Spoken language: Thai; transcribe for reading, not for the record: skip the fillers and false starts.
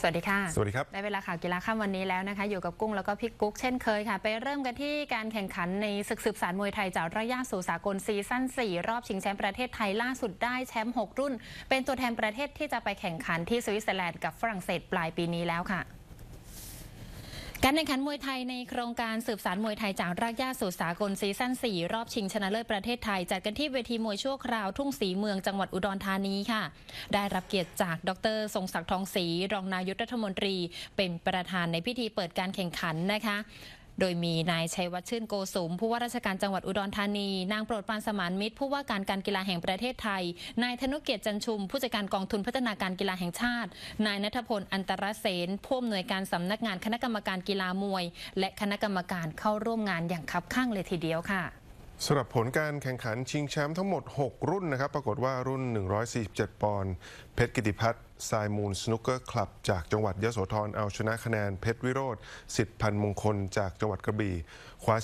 วัสดีค่ะสวัสดีครับได้เวลาข่าวกีฬาค่ำวันนี้แล้วนะคะอยู่กับกุ้งแล้วก็พี่กุ๊กเช่นเคยค่ะไปเริ่มกันที่การแข่งขันในศึกสืบสารมวยไทยจากระยะสู่สากลซีซั่น 4 รอบชิงแชมป์ประเทศไทยล่าสุดได้แชมป์ 6 รุ่นเป็นตัวแทนประเทศที่จะไปแข่งขันที่สวิตเซอร์แลนด์กับฝรั่งเศสปลายปีนี้แล้วค่ะการแข่งขันมวยไทยในโครงการสืบสารมวยไทยจากรากหญ้าสู่สากลซีซั่น 4 รอบชิงชนะเลิศประเทศไทยจัดกันที่เวทีมวยชั่วคราวทุ่งศรีเมืองจังหวัดอุดรธานีค่ะได้รับเกียรติจากดร.ทรงศักดิ์ทองศรีรองนายกรัฐมนตรีเป็นประธานในพิธีเปิดการแข่งขันนะคะโดยมีนายชัยวัฒน์ชื่นโกสุมผู้ว่าราชการจังหวัดอุดรธานีนางโปรดปรานสมานมิตรผู้ว่าการการกีฬาแห่งประเทศไทยนายธนุเกียรติจันชุมผู้จัดการกองทุนพัฒนาการกีฬาแห่งชาตินายณัฐพลอันตรเสนผู้อำนวยการสำนักงานคณะกรรมการกีฬามวยและคณะกรรมการเข้าร่วมงานอย่างคับคั่งเลยทีเดียวค่ะสำหรับผลการแข่งขันชิงแชมป์ทั้งหมด 6 รุ่นนะครับปรากฏว่ารุ่น 147 ปอนด์เพชรกิติพัฒน์ทรายมูลสนุกเกอร์คลับจากจังหวัดยโสธรเอาชนะคะแนนเพชรวิโรจน์สิทธิ์พันธ์มงคลจากจังหวัดกระบี่คว้า